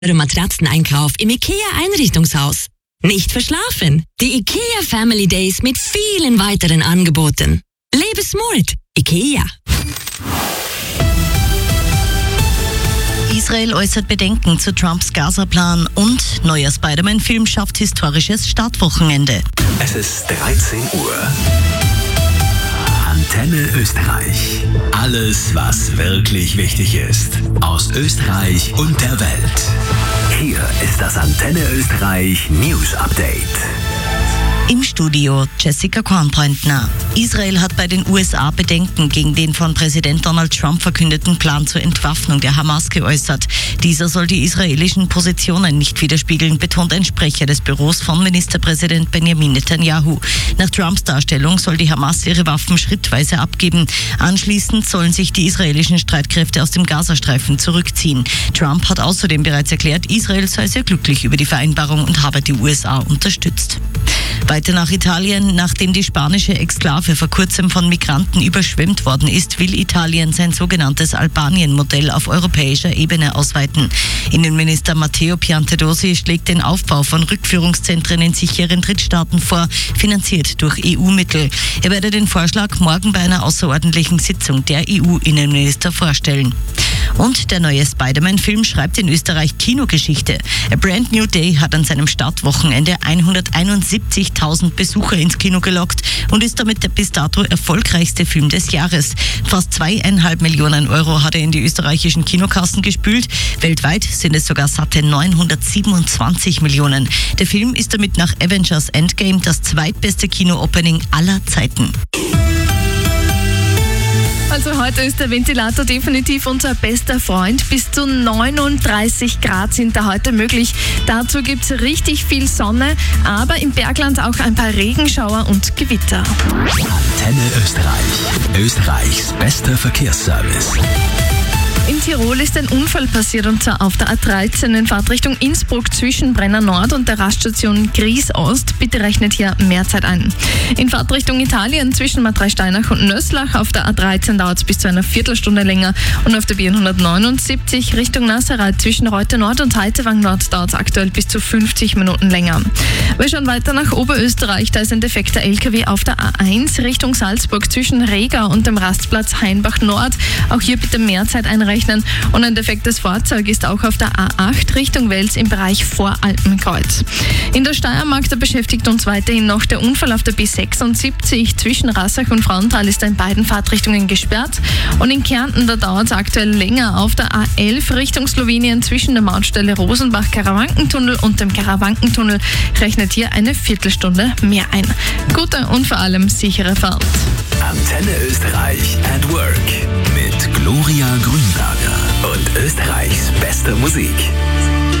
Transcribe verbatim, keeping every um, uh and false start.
Matratzeneinkauf im IKEA Einrichtungshaus. Nicht verschlafen. Die IKEA Family Days mit vielen weiteren Angeboten. Lebe smart. IKEA. Israel äußert Bedenken zu Trumps Gaza-Plan und neuer Spider-Man-Film schafft historisches Startwochenende. Es ist dreizehn Uhr. Antenne Österreich. Alles, was wirklich wichtig ist. Aus Österreich und der Welt. Hier ist das Antenne Österreich News Update. Im Studio Jessica Kornpointner. Israel hat bei den U S A Bedenken gegen den von Präsident Donald Trump verkündeten Plan zur Entwaffnung der Hamas geäußert. Dieser soll die israelischen Positionen nicht widerspiegeln, betont ein Sprecher des Büros von Ministerpräsident Benjamin Netanyahu. Nach Trumps Darstellung soll die Hamas ihre Waffen schrittweise abgeben. Anschließend sollen sich die israelischen Streitkräfte aus dem Gazastreifen zurückziehen. Trump hat außerdem bereits erklärt, Israel sei sehr glücklich über die Vereinbarung und habe die U S A unterstützt. Weiter nach Italien. Nachdem die spanische Exklave vor kurzem von Migranten überschwemmt worden ist, will Italien sein sogenanntes Albanien-Modell auf europäischer Ebene ausweiten. Innenminister Matteo Piantedosi schlägt den Aufbau von Rückführungszentren in sicheren Drittstaaten vor, finanziert durch E U-Mittel. Er werde den Vorschlag morgen bei einer außerordentlichen Sitzung der E U-Innenminister vorstellen. Und der neue Spider-Man-Film schreibt in Österreich Kinogeschichte. A Brand New Day hat an seinem Startwochenende hunderteinundsiebzigtausend Besucher ins Kino gelockt und ist damit der bis dato erfolgreichste Film des Jahres. Fast zweieinhalb Millionen Euro hat er in die österreichischen Kinokassen gespült. Weltweit sind es sogar satte neunhundertsiebenundzwanzig Millionen. Der Film ist damit nach Avengers Endgame das zweitbeste Kino-Opening aller Zeiten. Also heute ist der Ventilator definitiv unser bester Freund. Bis zu neununddreißig Grad sind da heute möglich. Dazu gibt es richtig viel Sonne, aber im Bergland auch ein paar Regenschauer und Gewitter. Antenne Österreich. Österreichs bester Verkehrsservice. In Tirol ist ein Unfall passiert und zwar auf der A dreizehn in Fahrtrichtung Innsbruck zwischen Brenner Nord und der Raststation Gries Ost. Bitte rechnet hier mehr Zeit ein. In Fahrtrichtung Italien zwischen Madrei-Steinach und Nöslach auf der A dreizehn dauert es bis zu einer Viertelstunde länger und auf der B hundertneunundsiebzig Richtung Nasserat zwischen Reute Nord und Heitewang Nord dauert es aktuell bis zu fünfzig Minuten länger. Wir schauen weiter nach Oberösterreich. Da ist ein defekter L K W auf der A eins Richtung Salzburg zwischen Rega und dem Rastplatz Hainbach Nord. Auch hier bitte mehr Zeit einrechnen. Und ein defektes Fahrzeug ist auch auf der A acht Richtung Wels im Bereich Voralpenkreuz. In der Steiermark, da beschäftigt uns weiterhin noch der Unfall auf der B sechsundsiebzig. Zwischen Rassach und Frauenthal ist er in beiden Fahrtrichtungen gesperrt. Und in Kärnten, da dauert es aktuell länger. Auf der A elf Richtung Slowenien zwischen der Mautstelle Rosenbach-Karawankentunnel und dem Karawankentunnel rechnet hier eine Viertelstunde mehr ein. Gute und vor allem sichere Fahrt. Antenne Österreich at Work mit Gloria Grünberger und Österreichs bester Musik.